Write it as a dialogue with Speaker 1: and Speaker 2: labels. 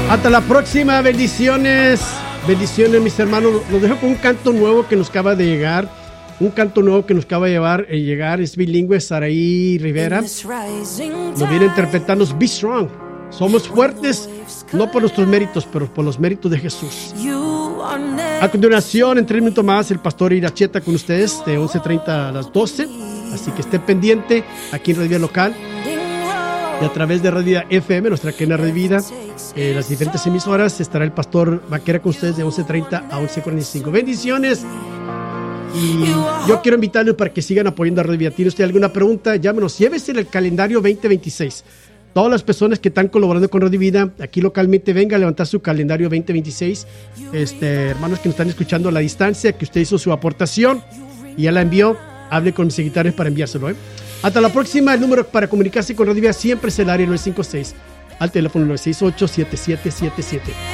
Speaker 1: Hasta la próxima, bendiciones. Bendiciones, mis hermanos. Nos dejo con un canto nuevo que nos acaba de llegar. Un canto nuevo que nos acaba de llegar. Es bilingüe, Saraí Rivera. Nos viene interpretando Be Strong. Somos fuertes, no por nuestros méritos, pero por los méritos de Jesús. A continuación, en 3 minutos más, el pastor Iracheta con ustedes de 11:30 a las 12. Así que esté pendiente aquí en Radio Vida Local y a través de Radio Vida FM, nuestra cadena de vida, las diferentes emisoras. Estará el pastor Vaquera con ustedes de 11:30 a 11:45. Bendiciones. Y yo quiero invitarles para que sigan apoyando a Radio Vida. ¿Tiene usted alguna pregunta? Llámenos. Llévese el calendario 2026. Todas las personas que están colaborando con Radio Vida aquí localmente, venga a levantar su calendario 2026. Hermanos que nos están escuchando a la distancia, que usted hizo su aportación y ya la envió, hable con mis secretarios para enviárselo. Hasta la próxima. El número para comunicarse con Radio Vida siempre es el área 956 al teléfono 968-7777.